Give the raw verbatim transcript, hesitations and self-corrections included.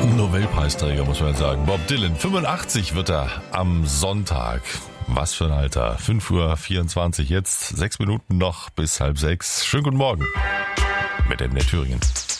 Nobelpreisträger, muss man sagen. Bob Dylan, fünfundachtzig wird er am Sonntag. Was für ein Alter. fünf Uhr vierundzwanzig jetzt, sechs Minuten noch bis halb sechs. Schönen guten Morgen mit M D R Thüringen.